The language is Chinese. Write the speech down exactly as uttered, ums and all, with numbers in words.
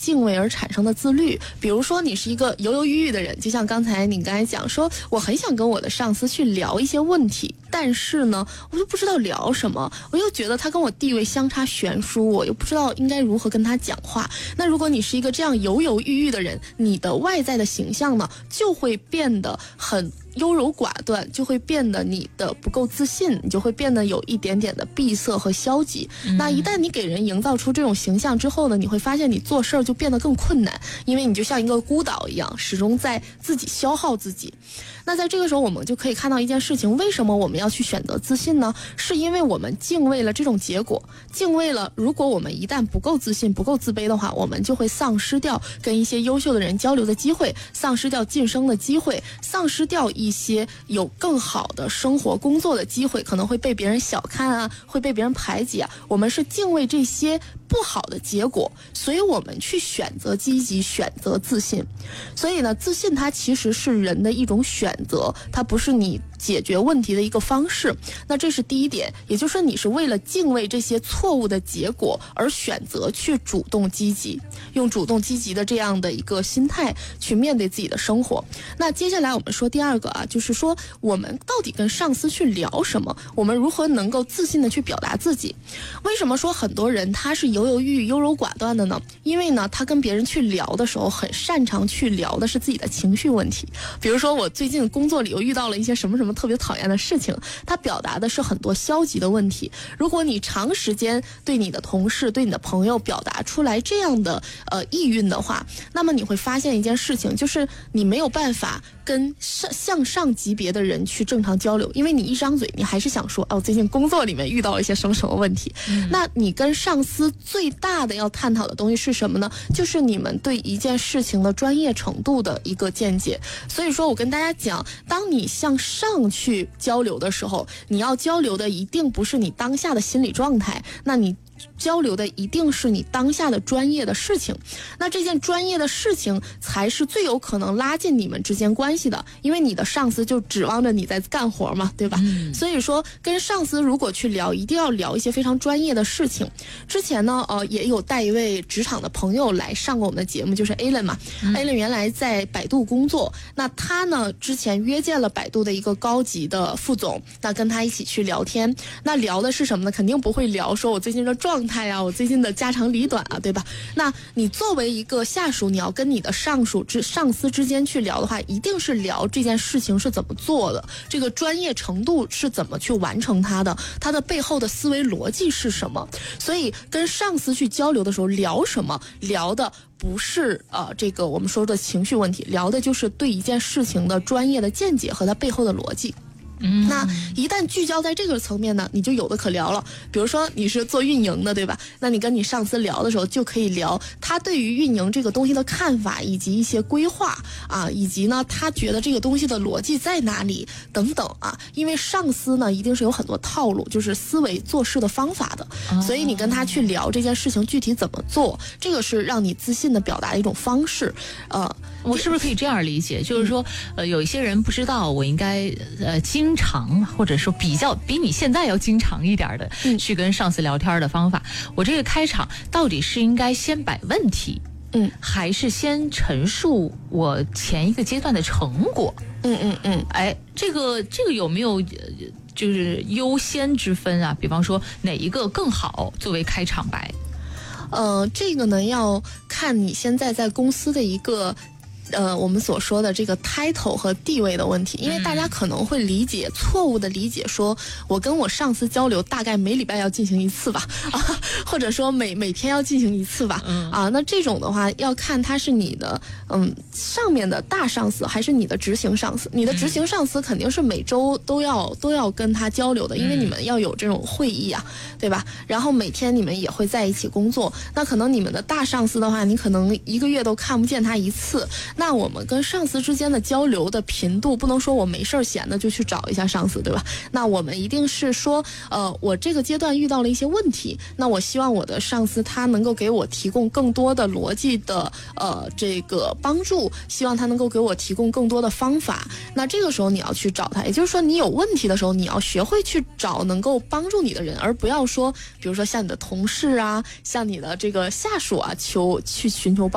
敬畏而产生的自律。比如说你是一个犹犹豫豫的人，就像刚才你刚才讲说，我很想跟我的上司去聊一些问题，但是呢我就不知道聊什么，我又觉得他跟我地位相差悬殊，我又不知道应该如何跟他讲话。那如果你是一个这样犹犹豫豫的人，你的外在的形象呢就会变得很优柔寡断，就会变得你的不够自信，你就会变得有一点点的闭塞和消极、嗯、那一旦你给人营造出这种形象之后呢，你会发现你做事儿就变得更困难，因为你就像一个孤岛一样，始终在自己消耗自己。那在这个时候我们就可以看到一件事情，为什么我们要去选择自信呢？是因为我们敬畏了这种结果，敬畏了如果我们一旦不够自信不够自卑的话，我们就会丧失掉跟一些优秀的人交流的机会，丧失掉晋升的机会，丧失掉一些有更好的生活工作的机会，可能会被别人小看啊，会被别人排挤啊。我们是敬畏这些不好的结果，所以我们去选择积极，选择自信。所以呢，自信它其实是人的一种选择，它不是你解决问题的一个方式。那这是第一点，也就是你是为了敬畏这些错误的结果而选择去主动积极，用主动积极的这样的一个心态去面对自己的生活。那接下来我们说第二个啊，就是说我们到底跟上司去聊什么，我们如何能够自信的去表达自己。为什么说很多人他是犹犹豫豫优柔寡断的呢？因为呢他跟别人去聊的时候很擅长去聊的是自己的情绪问题。比如说我最近工作里又遇到了一些什么什么特别讨厌的事情，他表达的是很多消极的问题。如果你长时间对你的同事对你的朋友表达出来这样的呃意蕴的话，那么你会发现一件事情，就是你没有办法跟上向上级别的人去正常交流，因为你一张嘴你还是想说哦，最近工作里面遇到了一些什么什么问题、嗯、那你跟上司最大的要探讨的东西是什么呢？就是你们对一件事情的专业程度的一个见解。所以说我跟大家讲，当你向上去交流的时候，你要交流的一定不是你当下的心理状态，那你交流的一定是你当下的专业的事情。那这件专业的事情才是最有可能拉近你们之间关系的，因为你的上司就指望着你在干活嘛，对吧、嗯、所以说跟上司如果去聊，一定要聊一些非常专业的事情。之前呢呃，也有带一位职场的朋友来上过我们的节目，就是 Alan 嘛、嗯、Alan 原来在百度工作，那他呢之前约见了百度的一个高级的副总，那跟他一起去聊天，那聊的是什么呢？肯定不会聊说我最近的状态啊，我最近的家长里短啊，对吧？那你作为一个下属，你要跟你的上属之上司之间去聊的话，一定是聊这件事情是怎么做的，这个专业程度是怎么去完成它的，它的背后的思维逻辑是什么。所以跟上司去交流的时候，聊什么？聊的不是呃这个我们说的情绪问题，聊的就是对一件事情的专业的见解和它背后的逻辑。嗯，那一旦聚焦在这个层面呢，你就有的可聊了。比如说你是做运营的，对吧？那你跟你上司聊的时候，就可以聊他对于运营这个东西的看法，以及一些规划啊，以及呢他觉得这个东西的逻辑在哪里等等啊。因为上司呢一定是有很多套路，就是思维做事的方法的，哦、所以你跟他去聊这件事情具体怎么做，这个是让你自信的表达的一种方式。呃， 我是不是可以这样理解？就是说，呃，有一些人不知道我应该呃经常或者说比较比你现在要经常一点的、嗯、去跟上司聊天的方法，我这个开场到底是应该先摆问题，嗯，还是先陈述我前一个阶段的成果？ 嗯嗯嗯， 哎，这个这个有没有就是优先之分啊？比方说哪一个更好作为开场白？ 呃，这个呢要看你现在在公司的一个呃，我们所说的这个 title 和地位的问题，因为大家可能会理解、嗯、错误的理解说，我跟我上司交流大概每礼拜要进行一次吧，啊，或者说每每天要进行一次吧，嗯、啊，那这种的话要看他是你的嗯上面的大上司还是你的执行上司。你的执行上司肯定是每周都要都要跟他交流的，因为你们要有这种会议啊，对吧？然后每天你们也会在一起工作，那可能你们的大上司的话，你可能一个月都看不见他一次。那我们跟上司之间的交流的频度，不能说我没事闲的就去找一下上司，对吧？那我们一定是说，呃，我这个阶段遇到了一些问题，那我希望我的上司他能够给我提供更多的逻辑的呃这个帮助，希望他能够给我提供更多的方法。那这个时候你要去找他，也就是说你有问题的时候，你要学会去找能够帮助你的人，而不要说，比如说像你的同事啊，像你的这个下属啊，求去寻求帮助。